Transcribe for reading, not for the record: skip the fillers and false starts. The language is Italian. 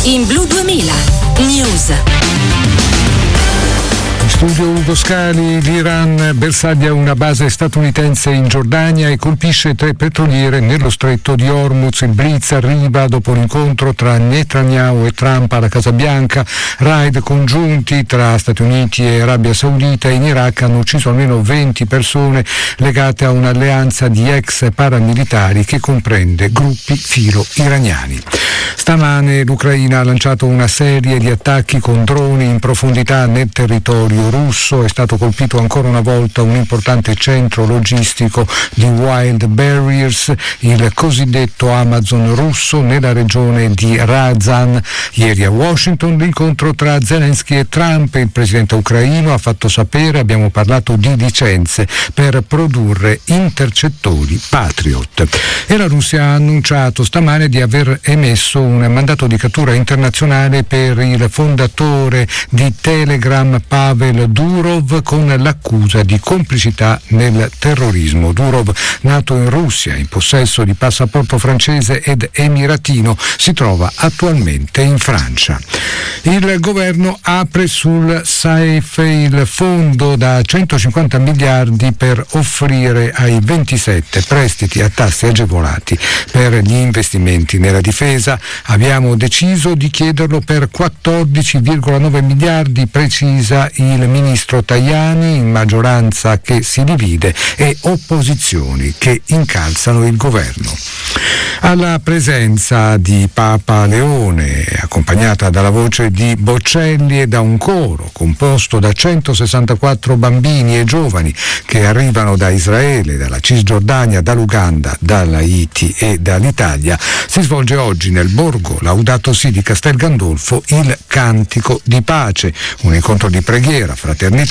In Blu 2000 News. Studio Ugo Scali. L'Iran bersaglia una base statunitense in Giordania e colpisce 3 petroliere nello stretto di Hormuz. Il blitz arriva dopo l'incontro tra Netanyahu e Trump alla Casa Bianca. Raid congiunti tra Stati Uniti e Arabia Saudita in Iraq hanno ucciso almeno 20 persone legate a un'alleanza di ex paramilitari che comprende gruppi filo-iraniani. Stamane l'Ucraina ha lanciato una serie di attacchi con droni in profondità nel territorio russo. È stato colpito ancora una volta un importante centro logistico di Wild Barriers, il cosiddetto Amazon russo, nella regione di Razan. Ieri a Washington l'incontro tra Zelensky e Trump. Il presidente ucraino ha fatto sapere: abbiamo parlato di licenze per produrre intercettori Patriot. E la Russia ha annunciato stamane di aver emesso un mandato di cattura internazionale per il fondatore di Telegram Pavel Durov con l'accusa di complicità nel terrorismo. Durov, nato in Russia, in possesso di passaporto francese ed emiratino, si trova attualmente in Francia. Il governo apre sul SAEF, il fondo da 150 miliardi per offrire ai 27 prestiti a tassi agevolati per gli investimenti nella difesa. Abbiamo deciso di chiederlo per 14,9 miliardi, precisa il ministro Tajani, in maggioranza che si divide e opposizioni che incalzano il governo. Alla presenza di Papa Leone, accompagnata dalla voce di Bocelli e da un coro composto da 164 bambini e giovani che arrivano da Israele, dalla Cisgiordania, dall'Uganda, dall'Haiti e dall'Italia, si svolge oggi nel borgo Laudato Si di Castel Gandolfo il Cantico di Pace, un incontro di preghiera, fraternità